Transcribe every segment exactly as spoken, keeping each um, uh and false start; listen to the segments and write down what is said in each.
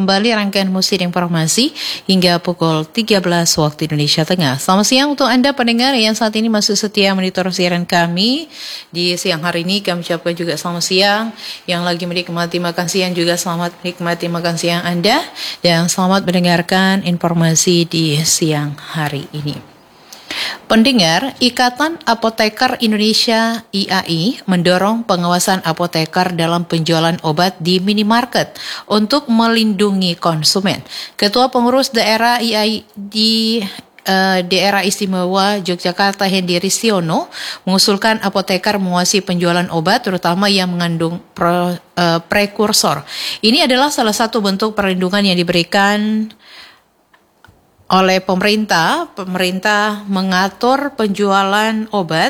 kembali rangkaian musik informasi hingga pukul tiga belas waktu Indonesia Tengah. Selamat siang untuk Anda pendengar yang saat ini masih setia monitor siaran kami. Di siang hari ini kami ucapkan juga selamat siang. Yang lagi menikmati makan siang juga selamat menikmati makan siang Anda. Dan selamat mendengarkan informasi di siang hari ini. Pendengar, Ikatan Apoteker Indonesia I A I mendorong pengawasan apoteker dalam penjualan obat di minimarket untuk melindungi konsumen. Ketua Pengurus Daerah I A I di uh, Daerah Istimewa Yogyakarta Hendy Ristiono mengusulkan apoteker menguasai penjualan obat terutama yang mengandung pro, uh, prekursor. Ini adalah salah satu bentuk perlindungan yang diberikan oleh pemerintah. Pemerintah mengatur penjualan obat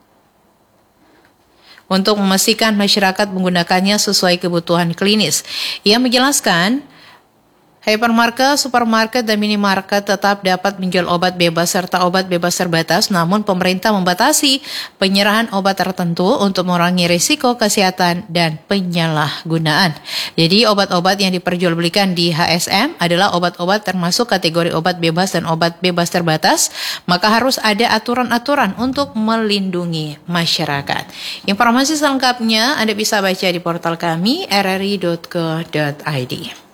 untuk memastikan masyarakat menggunakannya sesuai kebutuhan klinis. Ia menjelaskan, hypermarket, supermarket, dan minimarket tetap dapat menjual obat bebas serta obat bebas terbatas, namun pemerintah membatasi penyerahan obat tertentu untuk mengurangi risiko kesehatan dan penyalahgunaan. Jadi obat-obat yang diperjualbelikan di H S M adalah obat-obat termasuk kategori obat bebas dan obat bebas terbatas, maka harus ada aturan-aturan untuk melindungi masyarakat. Informasi selengkapnya Anda bisa baca di portal kami r r i dot co dot i d.